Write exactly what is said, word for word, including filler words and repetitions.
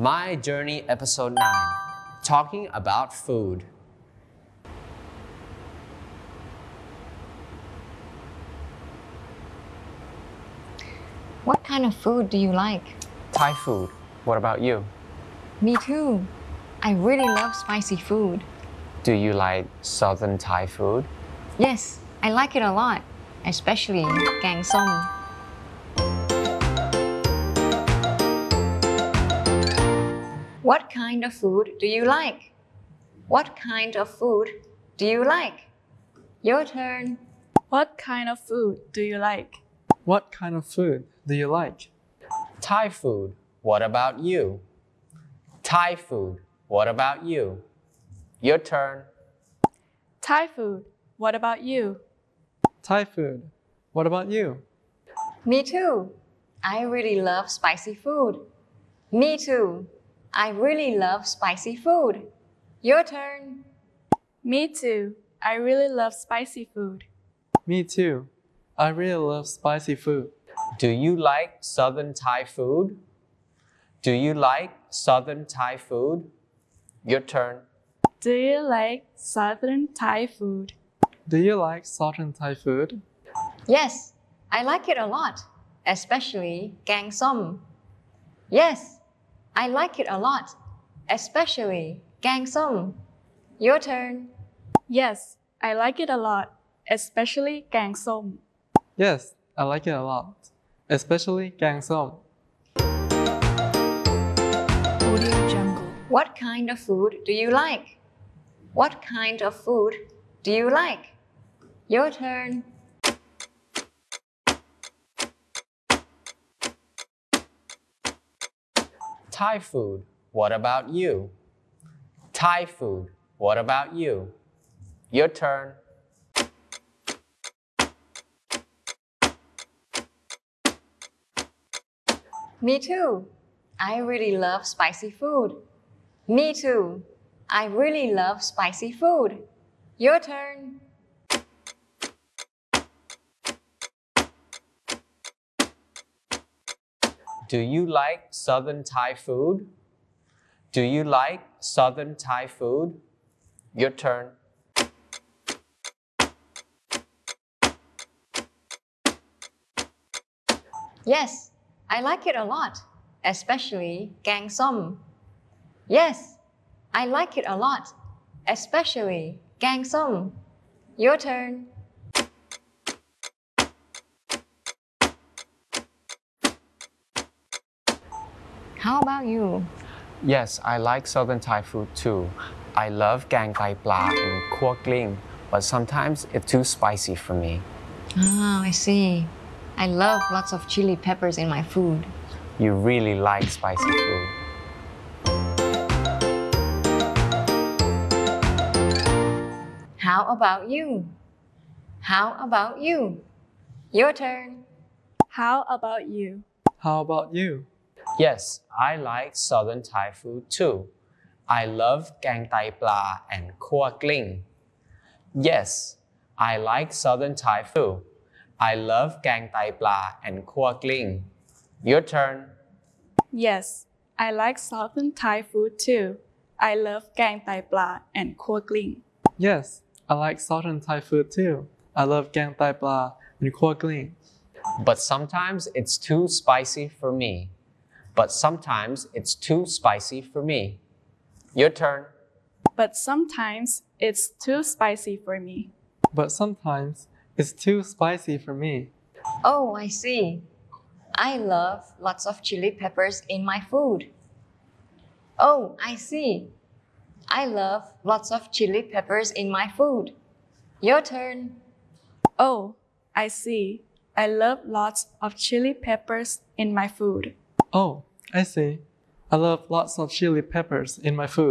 My Journey Episode nine, talking about food. What kind of food do you like? Thai food. What about you? Me too. I really love spicy food. Do you like Southern Thai food? Yes, I like it a lot, especially gang som. What kind of food do you like? What kind of food do you like? Your turn. What kind of food do you like? What kind of food do you like? Thai food. What about you? Thai food. What about you? Your turn. Thai food. What about you? Thai food. What about you? Me too. I really love spicy food. Me too. I really love spicy food. Your turn. Me too. I really love spicy food. Me too. I really love spicy food. Do you like Southern Thai food? Do you like Southern Thai food? Your turn. Do you like Southern Thai food? Do you like Southern Thai food? Yes, I like it a lot, especially gang som. Yes, I like it a lot, especially gang som. Your turn. Yes, I like it a lot, especially gang som. Yes, I like it a lot, especially gang som. Audio Jungle. What kind of food do you like? What kind of food do you like? Your turn. Thai food. What about you? Thai food. What about you? Your turn. Me too. I really love spicy food. Me too. I really love spicy food. Your turn. Do you like Southern Thai food? Do you like Southern Thai food? Your turn. Yes, I like it a lot, especially gang som. Yes, I like it a lot, especially gang som. Your turn. How about you? Yes, I like Southern Thai food too. I love gang kai pla and kuah kling, but sometimes it's too spicy for me. Ah, I see. I love lots of chili peppers in my food. You really like spicy food. How about you? How about you? Your turn. How about you? How about you? Yes, I like Southern Thai food too. I love gang tai pla and kuah kling. Yes, I like Southern Thai food. I love gang tai pla and kuah kling. Your turn. Yes, I like Southern Thai food too. I love gang tai pla and kuah kling. Yes, I like Southern Thai food too. I love gang tai pla and kuah kling. But sometimes it's too spicy for me. But sometimes it's too spicy for me. Your turn. But sometimes it's too spicy for me. But sometimes it's too spicy for me. Oh, I see. I love lots of chili peppers in my food. Oh, I see. I love lots of chili peppers in my food. Your turn. Oh, I see. I love lots of chili peppers in my food. Oh, I see. I love lots of chili peppers in my food.